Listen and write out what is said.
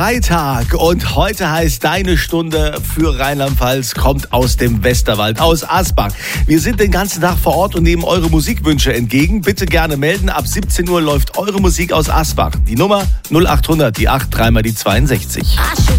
Freitag und heute heißt deine Stunde für Rheinland-Pfalz kommt aus dem Westerwald, aus Asbach. Wir sind den ganzen Tag vor Ort und nehmen eure Musikwünsche entgegen. Bitte gerne melden. Ab 17 Uhr läuft eure Musik aus Asbach. Die Nummer 0800, die 8, dreimal die 62.